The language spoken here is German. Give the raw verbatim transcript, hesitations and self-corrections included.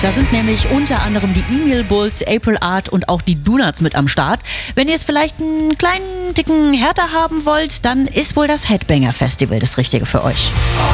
Da sind nämlich unter anderem die Email Bulls, April Art und auch die Donuts mit am Start. Wenn ihr es vielleicht einen kleinen Ticken härter haben wollt, dann ist wohl das Headbanger Festival das Richtige für euch.